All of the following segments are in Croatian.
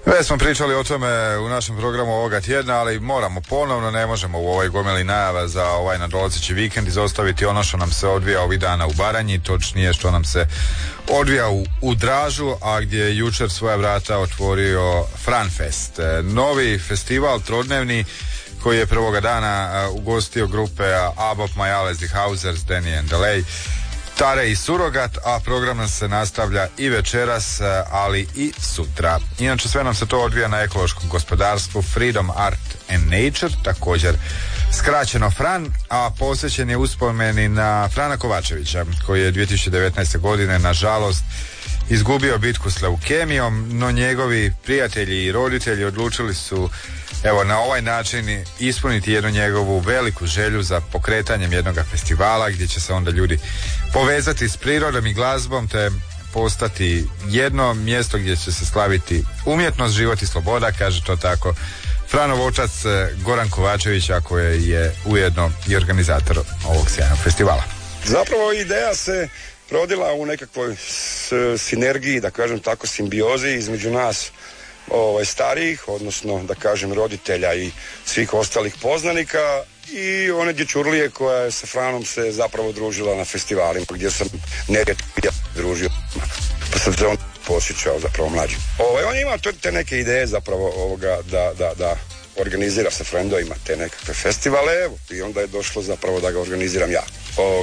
Već smo pričali o tome u našem programu ovoga tjedna, ali moramo ponovno, ne možemo u ovoj gomeli najava za ovaj nadolazeći vikend izostaviti ono što nam se odvija ovih dana u Baranji, točnije što nam se odvija u Dražu, a gdje je jučer svoja vrata otvorio Franfest, novi festival trodnevni koji je prvoga dana ugostio grupe ABBA, Majales, The Hausers, Danny and Delay, Tare i Surogat, a program nam se nastavlja i večeras, ali i sutra. Inače sve nam se to odvija na ekološkom gospodarstvu Freedom Art and Nature, također skraćeno FRAN, a posvećen je uspomeni na Frana Kovačevića, koji je 2019. godine nažalost izgubio bitku s leukemijom, no njegovi prijatelji i roditelji odlučili su na ovaj način ispuniti jednu njegovu veliku želju za pokretanjem jednog festivala gdje će se onda ljudi povezati s prirodom i glazbom te postati jedno mjesto gdje će se slaviti umjetnost, život i sloboda, kaže to tako Franov otac Goran Kovačević, a koji je ujedno i organizator ovog sjajnog festivala. Zapravo ideja se rodila u nekakvoj sinergiji, da kažem tako, simbiozi između nas starijih, odnosno da kažem roditelja i svih ostalih poznanika i one dječurlije koja je sa Franom se zapravo družila na festivalima gdje sam nerijetko družio, pa sam se on posjećao zapravo mlađim. On ima te neke ideje zapravo da organizira sa frendovima te nekakve festivale, i onda je došlo zapravo da ga organiziram ja.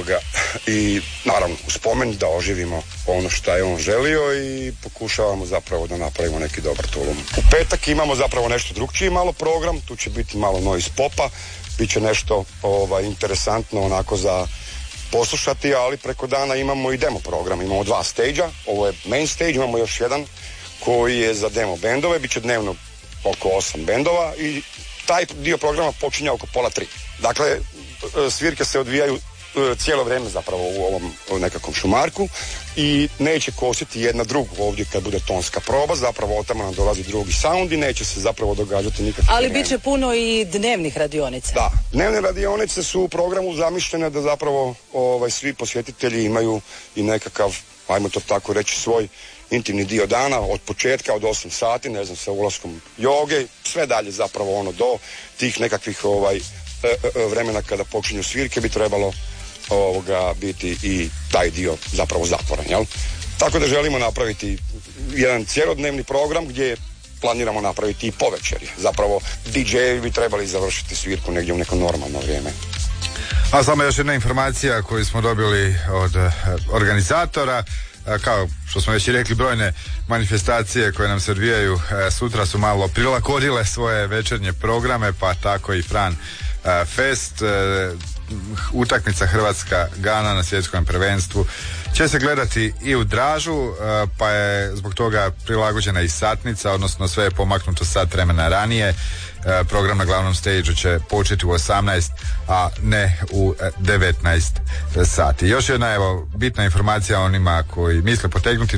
I naravno u spomen da oživimo ono što je on želio i pokušavamo zapravo da napravimo neki dobar tulum. U petak imamo zapravo nešto drugčiji malo program, tu će biti malo noise popa, bit će nešto interesantno onako za poslušati, ali preko dana imamo i demo program, imamo 2 stage-a, ovo je main stage, imamo još jedan koji je za demo bendove, bit će dnevno oko 8 bendova i taj dio programa počinje oko 2:30. Dakle, svirke se odvijaju cijelo vrijeme zapravo u ovom nekakvom šumarku i neće kositi jedna drugu ovdje kad bude tonska proba, zapravo od tamo nam dolazi drugi sound i neće se zapravo događati nikakve. Ali bit će puno i dnevnih radionica. Da, dnevne radionice su u programu zamišljene da zapravo svi posjetitelji imaju i nekakav, ajmo to tako reći, svoj intimni dio dana, od početka, od 8 sati, ne znam, sa ulaskom joge, sve dalje zapravo do tih nekakvih vremena kada počinju svirke bi trebalo biti i taj dio zapravo zatvoren, jel? Tako da želimo napraviti jedan cjelodnevni program gdje planiramo napraviti i povečerje. Zapravo DJ-evi bi trebali završiti svirku negdje u neko normalno vrijeme. A samo još jedna informacija koju smo dobili od organizatora. Kao što smo već i rekli, brojne manifestacije koje nam se odvijaju sutra su malo prilagodile svoje večernje programe, pa tako i Fran Fest, utakmica Hrvatska-Gana na svjetskom prvenstvu će se gledati i u Dražu, pa je zbog toga prilagođena i satnica, odnosno sve je pomaknuto sat vremena ranije. Program na glavnom stage-u će početi u 18, a ne u 19 sati. Još jedna bitna informacija onima koji misle potegnuti